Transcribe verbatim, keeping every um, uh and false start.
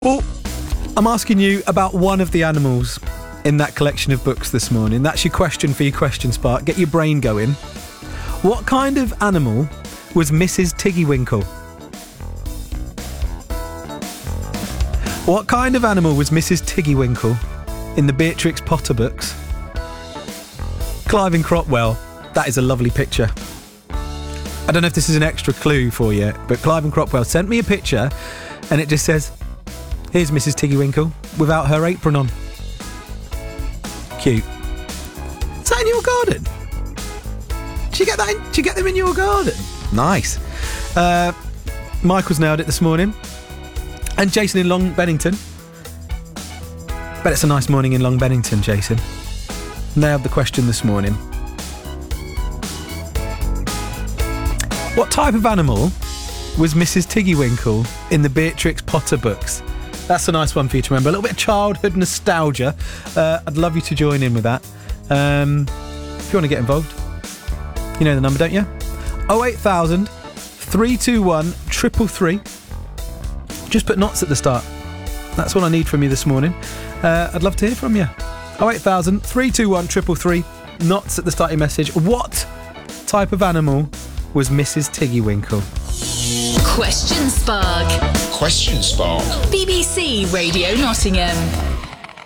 Well, I'm asking you about one of the animals in that collection of books this morning. That's your question for your question spark. Get your brain going. What kind of animal was Missus Tiggywinkle? What kind of animal was Missus Tiggywinkle in the Beatrix Potter books? Clive and Cropwell. That is a lovely picture. I don't know if this is an extra clue for you, but Clive and Cropwell sent me a picture and it just says, here's Missus Tiggywinkle without her apron on. Cute. Is that in your garden? Did you get that? In, did you get them in your garden? Nice. Uh, Michael's nailed it this morning. And Jason in Long Bennington. Bet it's a nice morning in Long Bennington, Jason. Nailed the question this morning. What type of animal was Missus Tiggywinkle in the Beatrix Potter books? That's a nice one for you to remember. A little bit of childhood nostalgia. Uh, I'd love you to join in with that. Um, if you want to get involved, you know the number, don't you? oh eight thousand, three two one, three three three. Just put knots at the start. That's what I need from you this morning. Uh, I'd love to hear from you. oh eight thousand, three two one, three three three. Knots at the start of your message. What type of animal was Missus Tiggywinkle? Question Spark. Question Spark. B B C Radio Nottingham.